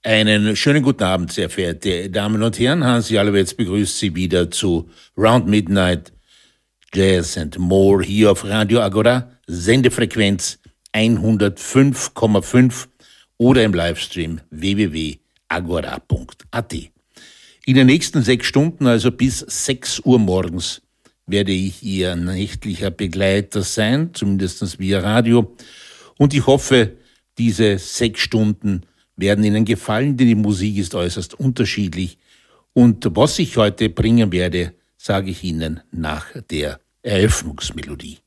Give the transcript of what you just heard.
Einen schönen guten Abend, sehr verehrte Damen und Herren. Hansi Allewetz begrüßt Sie wieder zu Round Midnight Jazz and More hier auf Radio Agora, Sendefrequenz 105,5 oder im Livestream www.agora.at. In den nächsten 6 Stunden, also bis 6 Uhr morgens, werde ich Ihr nächtlicher Begleiter sein, zumindest via Radio. Und ich hoffe, diese 6 Stunden werden Ihnen gefallen, denn die Musik ist äußerst unterschiedlich. Und was ich heute bringen werde, sage ich Ihnen nach der Eröffnungsmelodie.